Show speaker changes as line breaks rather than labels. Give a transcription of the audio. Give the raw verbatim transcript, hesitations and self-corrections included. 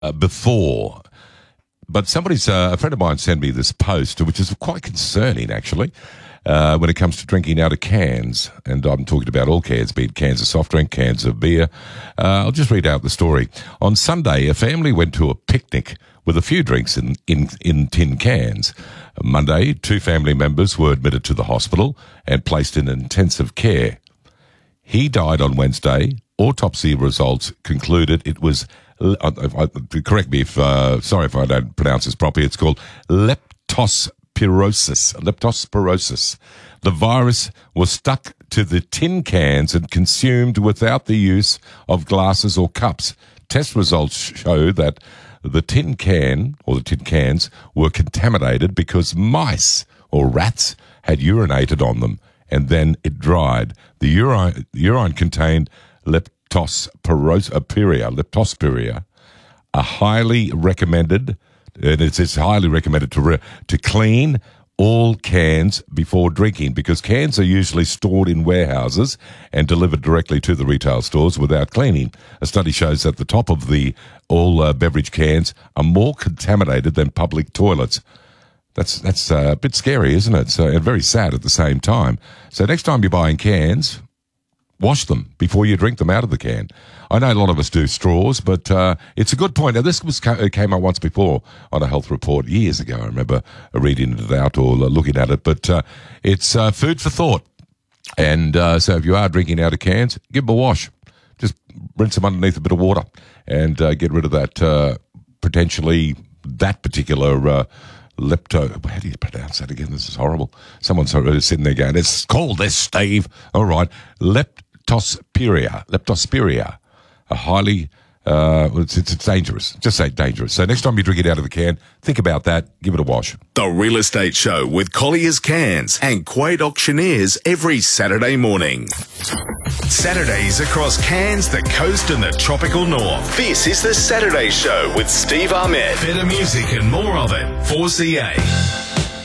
uh, before. But somebody's, uh, a friend of mine sent me this post, which is quite concerning, actually, uh, when it comes to drinking out of cans. And I'm talking about all cans, be it cans of soft drink, cans of beer. Uh, I'll just read out the story. On Sunday, a family went to a picnic with a few drinks in, in, in tin cans. Monday, two family members were admitted to the hospital and placed in intensive care. He died on Wednesday. Autopsy results concluded it was, uh, uh, correct me if, uh, sorry if I don't pronounce this properly, it's called leptospirosis. Leptospirosis. The virus was stuck to the tin cans and consumed without the use of glasses or cups. Test results show that the tin can, or the tin cans, were contaminated because mice or rats had urinated on them, and then it dried. The urine, the urine contained leptospirosis, leptospiria, a highly recommended, and it's, it's highly recommended to re, to clean all cans before drinking, because cans are usually stored in warehouses and delivered directly to the retail stores without cleaning. A study shows that the top of the all uh, beverage cans are more contaminated than public toilets. That's that's uh, a bit scary, isn't it? So, and very sad at the same time. So next time you're buying cans, wash them before you drink them out of the can. I know a lot of us do straws, but uh, it's a good point. Now, this was came out once before on a health report years ago. I remember reading it out or looking at it, but uh, it's uh, food for thought. And uh, so if you are drinking out of cans, give them a wash. Just rinse them underneath a bit of water and uh, get rid of that, uh, potentially that particular uh, lepto, how do you pronounce that again? This is horrible. Someone's sitting there going, it's called this, Steve. All right. Leptospiria. Leptospiria. A highly, uh, it's, it's, it's dangerous. Just say dangerous. So next time you drink it out of the can, think about that. Give it a wash.
The Real Estate Show with Collier's Cans and Quade Auctioneers every Saturday morning. Saturdays across Cairns, the coast and the tropical north. This is the Saturday Show with Steve Ahmed. Better music and more of it. four C A.